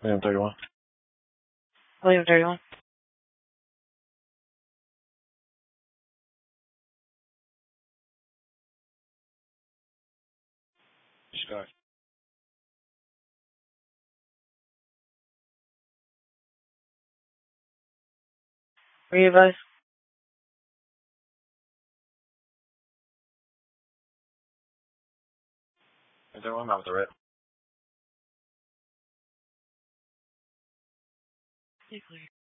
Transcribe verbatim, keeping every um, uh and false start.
William thirty-one. William thirty-one. Discard. Re-advise. William thirty-one, not with the red. Nuclear.